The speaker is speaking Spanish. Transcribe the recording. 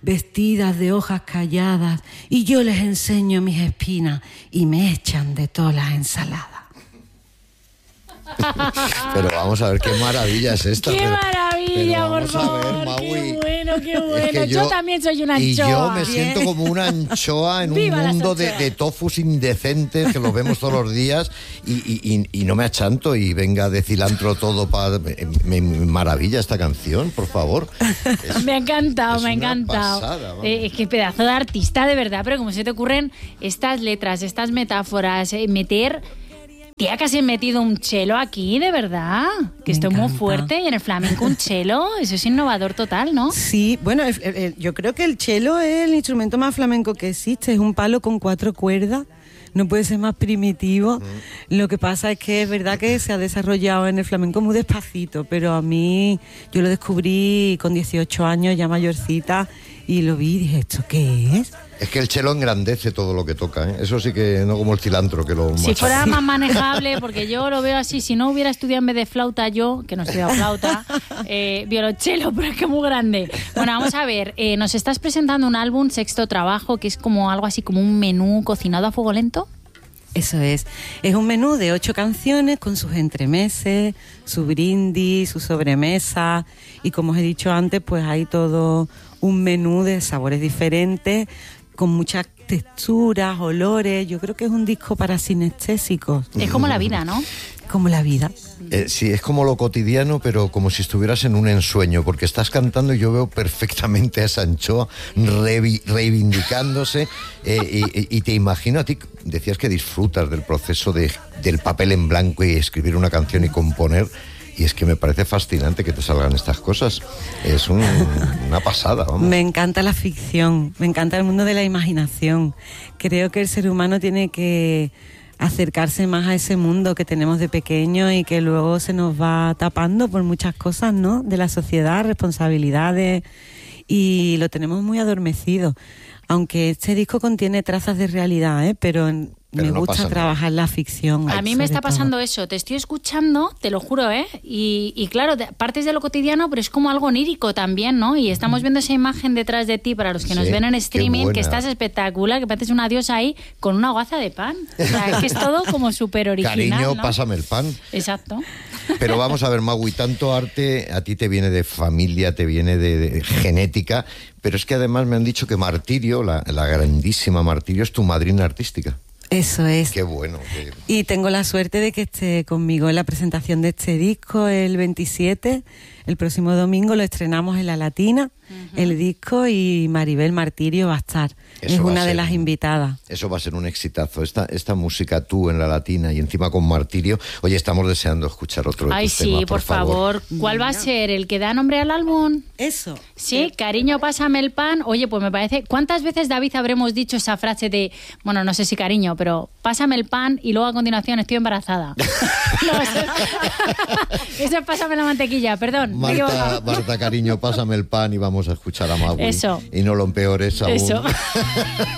vestidas de hojas calladas, y yo les enseño mis espinas y me echan de todas las ensaladas. Pero vamos a ver qué maravilla es esta. ¡Qué maravilla, por favor! Maui, ¡Qué bueno! Es que yo también soy una anchoa. Y yo me siento como una anchoa en un mundo de tofus indecentes que los vemos todos los días y no me achanto y venga de cilantro todo para... Me maravilla esta canción, por favor. Me ha encantado, me ha encantado. Pasada, es que pedazo de artista, de verdad, pero como se te ocurren estas letras, estas metáforas, meter... Tía, casi he metido un chelo aquí, de verdad. Que esto es muy fuerte. Y en el flamenco un chelo, eso es innovador total, ¿no? Sí, bueno, yo creo que el chelo es el instrumento más flamenco que existe. Es un palo con 4 cuerdas. No puede ser más primitivo. Lo que pasa es que es verdad que se ha desarrollado en el flamenco muy despacito, pero a mí, yo lo descubrí con 18 años, ya mayorcita, y lo vi y dije, ¿esto qué es? Es que el chelo engrandece todo lo que toca, ¿eh? Eso sí que no como el cilantro que lo machaca. Si fuera más manejable, porque yo lo veo así, si no hubiera estudiado en vez de flauta yo, que no he estudiado flauta, violonchelo, pero es que muy grande. Bueno, vamos a ver, nos estás presentando un álbum, Sexto Trabajo, que es como algo así como un menú cocinado a fuego lento. Eso es un menú de 8 canciones con sus entremeses, su brindis, su sobremesa, y como os he dicho antes, pues hay todo un menú de sabores diferentes, con muchas texturas, olores. Yo creo que es un disco para sinestésicos. Es como la vida, ¿no? Como la vida. Sí, es como lo cotidiano, pero como si estuvieras en un ensueño, porque estás cantando y yo veo perfectamente a esa anchoa reivindicándose y te imagino a ti, decías que disfrutas del proceso del papel en blanco y escribir una canción y componer. Y es que me parece fascinante que te salgan estas cosas. Es una pasada, vamos. Me encanta la ficción, me encanta el mundo de la imaginación. Creo que el ser humano tiene que acercarse más a ese mundo que tenemos de pequeño y que luego se nos va tapando por muchas cosas, ¿no? De la sociedad, responsabilidades, y lo tenemos muy adormecido. Aunque este disco contiene trazas de realidad, pero me gusta trabajar la ficción. A mí me está pasando eso, te estoy escuchando, te lo juro, y claro, partes de lo cotidiano, pero es como algo onírico también, ¿no? Y estamos viendo esa imagen detrás de ti, para los que nos ven en streaming, que estás espectacular, que pareces una diosa ahí con una hogaza de pan. O sea, es que es todo como súper original, Cariño, ¿no? pásame el pan. Exacto. Pero vamos a ver, Maui, tanto arte a ti te viene de familia, te viene de genética, pero es que además me han dicho que Martirio, la grandísima Martirio, es tu madrina artística. Eso es. Qué bueno. Y tengo la suerte de que esté conmigo en la presentación de este disco el 27. El próximo domingo lo estrenamos en La Latina, el disco, y Maribel Martirio va a estar. Es una de las invitadas. Eso va a ser un exitazo. Esta música, tú en La Latina y encima con Martirio. Oye, estamos deseando escuchar otro de tus temas, por favor. ¿Cuál va a ser? ¿El que da nombre al álbum? Eso. Sí, Cariño, pásame el pan. Oye, pues me parece... ¿Cuántas veces, David, habremos dicho esa frase de... Bueno, no sé si cariño, pero pásame el pan y luego a continuación estoy embarazada? No, eso es pásame la mantequilla, perdón. Marta, cariño, pásame el pan y vamos a escuchar a Maui. Eso. Y no lo empeores aún. Eso.